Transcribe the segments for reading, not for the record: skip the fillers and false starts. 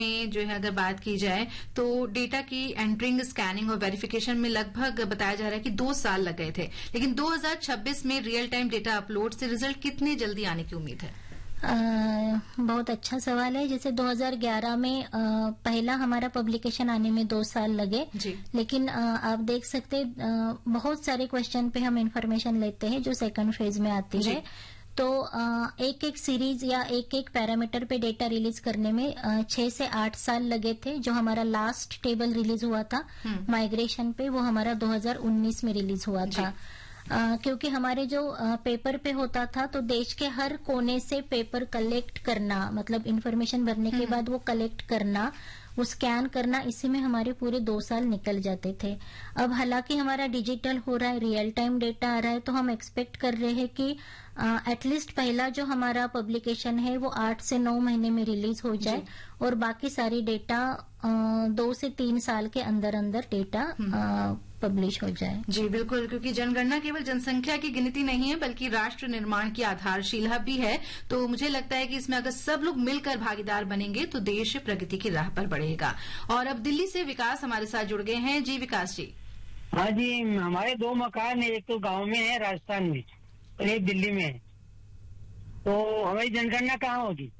में जो है अगर बात की जाए तो डेटा की एंटरिंग, स्कैनिंग और वेरिफिकेशन में लगभग बताया जा रहा है कि 2 साल लग गए थे, लेकिन 2026 में रियल टाइम डेटा अपलोड से रिजल्ट कितनी जल्दी आने की उम्मीद है? बहुत अच्छा सवाल है। जैसे 2011 में पहला हमारा पब्लिकेशन आने में 2 साल लगे, लेकिन आप देख सकते बहुत सारे क्वेश्चन पे हम इंफॉर्मेशन लेते हैं जो सेकंड फेज में आती है। तो एक एक सीरीज या एक एक पैरामीटर पे डेटा रिलीज करने में 6 से 8 साल लगे थे। जो हमारा लास्ट टेबल रिलीज हुआ था माइग्रेशन पे, वो हमारा 2019 में रिलीज हुआ था। क्योंकि हमारे जो पेपर पे होता था तो देश के हर कोने से पेपर कलेक्ट करना, मतलब इन्फॉर्मेशन भरने के बाद वो कलेक्ट करना, वो स्कैन करना, इसी में हमारे पूरे 2 साल निकल जाते थे। अब हालांकि हमारा डिजिटल हो रहा है, रियल टाइम डेटा आ रहा है, तो हम एक्सपेक्ट कर रहे हैं कि एटलीस्ट पहला जो हमारा पब्लिकेशन है वो 8 से 9 महीने में रिलीज हो जाए और बाकी सारी डेटा 2 से 3 साल के अंदर अंदर डेटा पब्लिश हो जाए। जी बिल्कुल, क्योंकि जनगणना केवल जनसंख्या की गिनती नहीं है बल्कि राष्ट्र निर्माण की आधारशिला भी है। तो मुझे लगता है कि इसमें अगर सब लोग मिलकर भागीदार बनेंगे तो देश प्रगति की राह पर बढ़ेगा। और अब दिल्ली से विकास हमारे साथ जुड़ गए हैं। जी विकास जी। हाँ जी, हमारे 2 मकान है, एक तो गांव में है राजस्थान में और एक दिल्ली में है। तो हमारी जनगणना कहाँ होगी?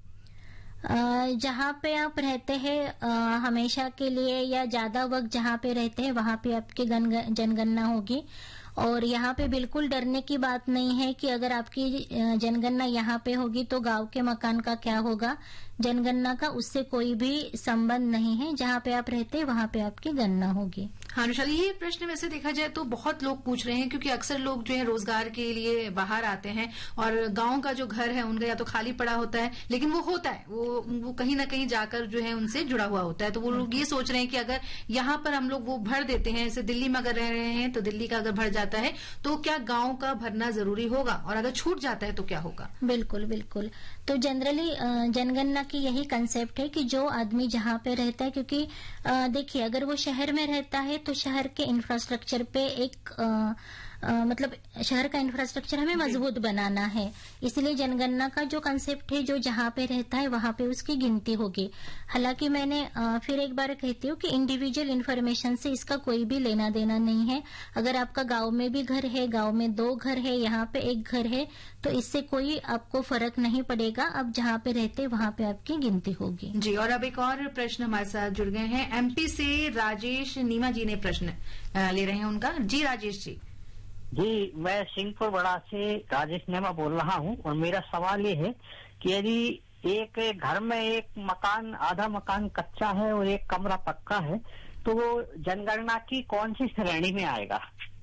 जहाँ पे आप रहते हैं हमेशा के लिए या ज्यादा वक्त जहाँ पे रहते हैं वहाँ पे आपकी जनगणना होगी। और यहाँ पे बिल्कुल डरने की बात नहीं है कि अगर आपकी जनगणना यहाँ पे होगी तो गांव के मकान का क्या होगा। जनगणना का उससे कोई भी संबंध नहीं है, जहाँ पे आप रहते हैं वहाँ पे आपकी गणना होगी। हाँ अनुशाली, ये प्रश्न वैसे देखा जाए तो बहुत लोग पूछ रहे हैं, क्योंकि अक्सर लोग जो है रोजगार के लिए बाहर आते हैं और गांव का जो घर है उनका या तो खाली पड़ा होता है, लेकिन वो होता है, वो कहीं ना कहीं जाकर जो है उनसे जुड़ा हुआ होता है। तो वो लोग ये सोच रहे हैं कि अगर यहाँ पर हम लोग वो भर देते हैं, जैसे दिल्ली में अगर रह रहे हैं तो दिल्ली का अगर भर जाता है तो क्या गांव का भरना जरूरी होगा, और अगर छूट जाता है तो क्या होगा? बिल्कुल बिल्कुल। तो जनरली जनगणना की यही कंसेप्ट है कि जो आदमी जहाँ पे रहता है, क्योंकि देखिए अगर वो शहर में रहता है तो शहर के इंफ्रास्ट्रक्चर पे एक मतलब शहर का इंफ्रास्ट्रक्चर हमें मजबूत बनाना है, इसलिए जनगणना का जो कंसेप्ट है जो जहाँ पे रहता है वहाँ पे उसकी गिनती होगी। हालांकि मैंने फिर एक बार कहती हूँ कि इंडिविजुअल इन्फॉर्मेशन से इसका कोई भी लेना देना नहीं है। अगर आपका गांव में भी घर है, गांव में 2 घर है, यहाँ पे 1 घर है, तो इससे कोई आपको फर्क नहीं पड़ेगा। अब जहाँ पे रहते वहाँ पे आपकी गिनती होगी। जी, और अब एक और प्रश्न हमारे साथ जुड़ गए हैं। एमपी से राजेश नीमा जी ने प्रश्न ले रहे हैं उनका। जी राजेश जी। जी, मैं सिंहपुर बड़ा से राजेश नेमा बोल रहा हूँ और मेरा सवाल ये है कि यदि एक घर में एक मकान, आधा मकान कच्चा है और एक कमरा पक्का है, तो वो जनगणना की कौन सी श्रेणी में आएगा?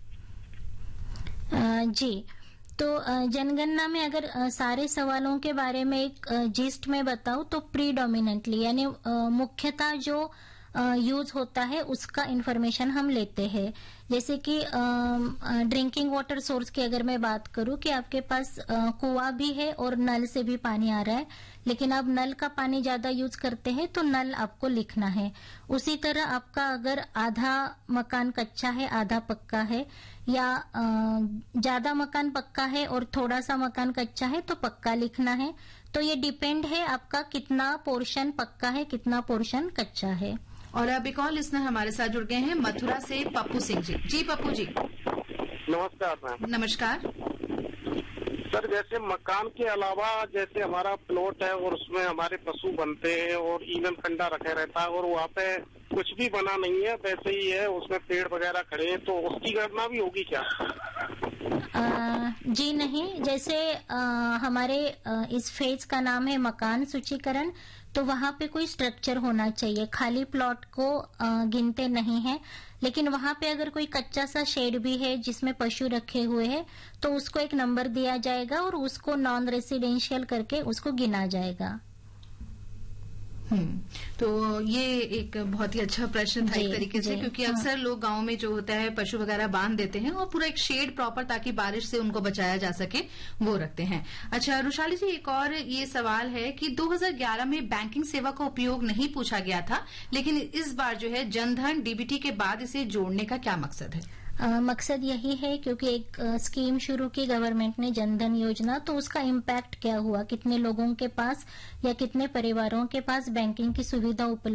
जी, तो जनगणना में अगर सारे सवालों के बारे में एक जिस्ट में बताऊं तो प्रीडोमिनेंटली यानी मुख्यतः जो यूज होता है उसका इन्फॉर्मेशन हम लेते हैं। जैसे कि ड्रिंकिंग वाटर सोर्स की अगर मैं बात करूं कि आपके पास कुआं भी है और नल से भी पानी आ रहा है, लेकिन आप नल का पानी ज्यादा यूज करते हैं तो नल आपको लिखना है। उसी तरह आपका अगर आधा मकान कच्चा है, आधा पक्का है, या ज्यादा मकान पक्का है और थोड़ा सा मकान कच्चा है तो पक्का लिखना है। तो ये डिपेंड है आपका कितना पोर्शन पक्का है, कितना पोर्शन कच्चा है। और अब एक और लिसनर हमारे साथ जुड़ गए हैं मथुरा से पप्पू सिंह जी। जी पप्पू जी। नमस्कार मैम। नमस्कार सर, जैसे मकान के अलावा जैसे हमारा प्लॉट है और उसमें हमारे पशु बनते हैं और ईंधन खंडा रखा रहता है और वहाँ पे कुछ भी बना नहीं है, वैसे ही है, उसमें पेड़ वगैरह खड़े हैं, तो उसकी गणना भी होगी क्या? जी नहीं, जैसे हमारे इस फेज का नाम है मकान सूचीकरण, तो वहाँ पे कोई स्ट्रक्चर होना चाहिए। खाली प्लॉट को गिनते नहीं है, लेकिन वहाँ पे अगर कोई कच्चा सा शेड भी है जिसमें पशु रखे हुए हैं तो उसको एक नंबर दिया जाएगा और उसको नॉन रेसिडेंशियल करके उसको गिना जाएगा। तो ये एक बहुत ही अच्छा प्रश्न था एक तरीके से, क्योंकि अक्सर लोग गांव में जो होता है पशु वगैरह बांध देते हैं और पूरा एक शेड प्रॉपर ताकि बारिश से उनको बचाया जा सके वो रखते हैं। अच्छा रुशाली जी, एक और ये सवाल है कि 2011 में बैंकिंग सेवा का उपयोग नहीं पूछा गया था, लेकिन इस बार जो है जनधन डीबीटी के बाद इसे जोड़ने का क्या मकसद है? मकसद यही है क्योंकि एक स्कीम शुरू की गवर्नमेंट ने जनधन योजना, तो उसका इम्पैक्ट क्या हुआ, कितने लोगों के पास या कितने परिवारों के पास बैंकिंग की सुविधा उपलब्ध